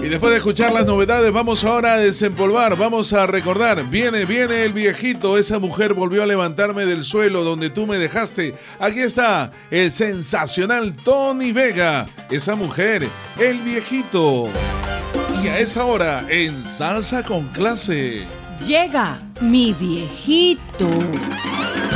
Y después de escuchar las novedades, vamos ahora a desempolvar, vamos a recordar. Viene el viejito, esa mujer volvió a levantarme del suelo donde tú me dejaste. Aquí está el sensacional Tony Vega, esa mujer, el viejito. Y a esa hora, en Salsa con Clase, llega mi viejito.